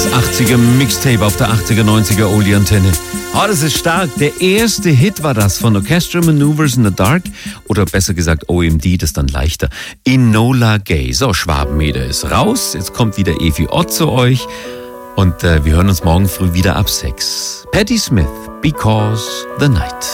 Das 80er Mixtape auf der 80er, 90er Oldie Antenne. Das ist stark. Der erste Hit war das von Orchestral Maneuvers in the Dark. Oder besser gesagt OMD, das ist dann leichter. Enola Gay. So, Schwabenmeter ist raus. Jetzt kommt wieder Evi Ott zu euch. Und wir hören uns morgen früh wieder ab 6. Patti Smith, Because the Night.